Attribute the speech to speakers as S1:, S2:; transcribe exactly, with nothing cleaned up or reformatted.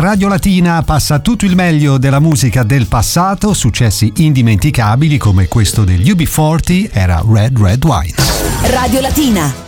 S1: Radio Latina passa tutto il meglio della musica del passato, successi indimenticabili come questo degli U B quaranta, era Red Red Wine.
S2: Radio Latina.